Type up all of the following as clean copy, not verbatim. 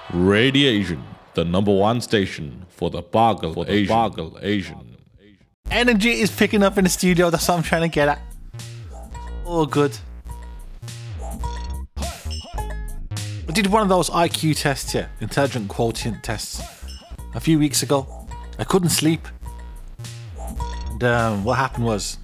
Radiation, the number one station for the Boggle Asian. Energy is picking up in the studio. That's what I'm trying to get at. All good. I did one of those IQ tests, intelligent quotient tests, a few weeks ago. I couldn't sleep. And what happened was,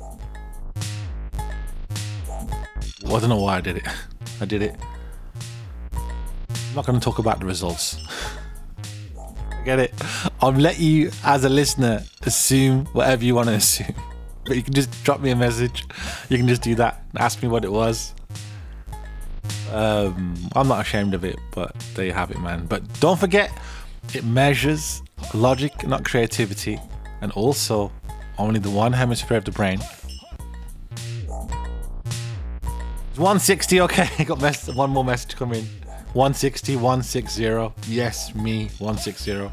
I don't know why I did it. I did it. I'm not going to talk about the results. Get it? I'll let you, as a listener, assume whatever you want to assume. But you can just drop me a message. You can just do that and ask me what it was. I'm not ashamed of it, but there you have it, man. But don't forget, it measures logic, not creativity, and also only the one hemisphere of the brain. It's 160, okay. I got one more message coming in. 160, 160. Yes, me, 160.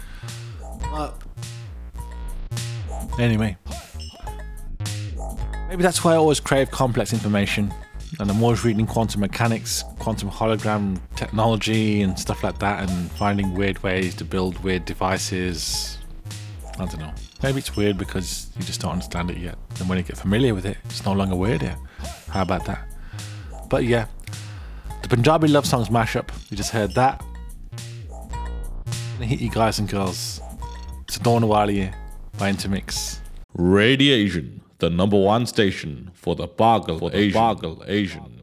Anyway, maybe that's why I always crave complex information. And I'm always reading quantum mechanics, quantum hologram technology and stuff like that, and finding weird ways to build weird devices. I don't know. Maybe it's weird because you just don't understand it yet. And when you get familiar with it, it's no longer weird yet. How about that? But yeah, the Punjabi love songs mashup. You just heard that. Hit you guys and girls. It's Dawn Waliye by Intermix. Radiation, the number one station for the Boggle Asian.